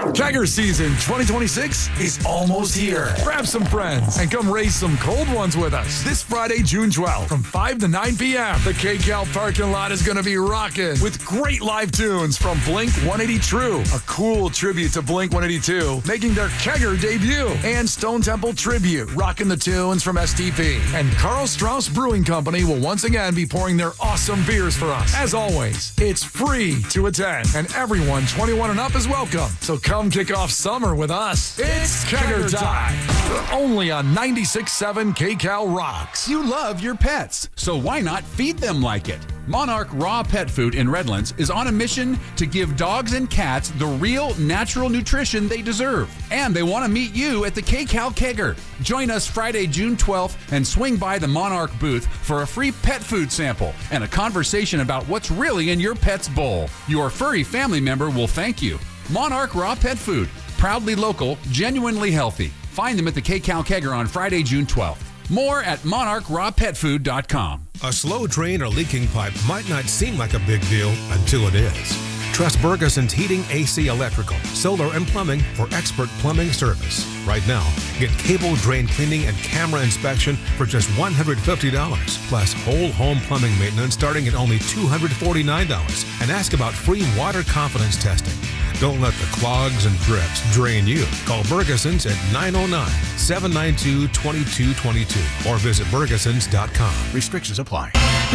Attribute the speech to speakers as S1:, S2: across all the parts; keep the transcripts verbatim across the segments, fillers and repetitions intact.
S1: Kegger season twenty twenty-six is almost here. Grab some friends and come raise some cold ones with us. This Friday, June twelfth, from five to nine p.m., the K-Cal parking lot is going to be rocking with great live tunes from Blink one eighty True, a cool tribute to Blink one eighty-two, making their Kegger debut, and Stone Temple Tribute, rocking the tunes from S T P. And Karl Strauss Brewing Company will once again be pouring their awesome beers for us. As always, it's free to attend, and everyone twenty-one and up is welcome. So come kick off summer with us. It's Kegger time. Only on ninety-six point seven K-Cal Rocks.
S2: You love your pets, so why not feed them like it? Monarch Raw Pet Food in Redlands is on a mission to give dogs and cats the real natural nutrition they deserve. And they want to meet you at the K-Cal Kegger. Join us Friday, June twelfth and swing by the Monarch booth for a free pet food sample and a conversation about what's really in your pet's bowl. Your furry family member will thank you. Monarch Raw Pet Food, proudly local, genuinely healthy. Find them at the K-Cal Kegger on Friday, June twelfth. More at monarch raw pet food dot com.
S3: A slow drain or leaking pipe might not seem like a big deal until it is. Trust Bergeson's Heating, A C Electrical, Solar, and Plumbing for expert plumbing service. Right now, get cable drain cleaning and camera inspection for just one hundred fifty dollars, plus whole home plumbing maintenance starting at only two hundred forty-nine dollars. And ask about free water confidence testing. Don't let the clogs and drips drain you. Call Bergeson's at nine oh nine, seven nine two, two two two two or visit bergesons dot com.
S4: Restrictions apply.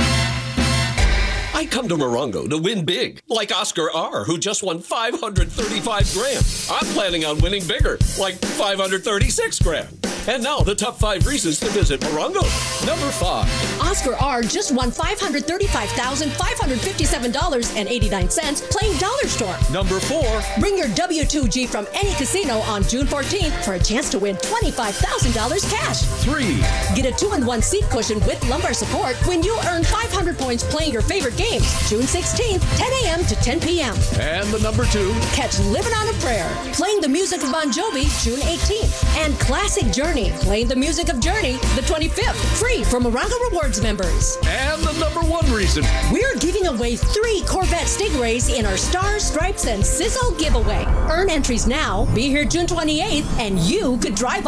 S5: I come to Morongo to win big, like Oscar R., who just won five hundred thirty-five grand. I'm planning on winning bigger, like five hundred thirty-six grand. And now the top five reasons to visit Morongo. Number five.
S6: Oscar R. just won five hundred thirty-five thousand five hundred fifty-seven dollars and eighty-nine cents playing Dollar Store.
S5: Number four.
S6: Bring your W two G from any casino on June fourteenth for a chance to win twenty-five thousand dollars cash.
S5: Three.
S6: Get a two in one seat cushion with lumbar support when you earn five hundred points playing your favorite games. June sixteenth, ten a.m. to ten p.m.
S5: And the number two.
S6: Catch Living on a Prayer, playing the music of Bon Jovi, June eighteenth. And Classic Journey, playing the music of Journey, the twenty-fifth. Free for Morongo Rewards members.
S5: And the number one reason.
S6: We're giving away three Corvette Stingrays in our Stars, Stripes, and Sizzle giveaway. Earn entries now. Be here June twenty-eighth, and you could drive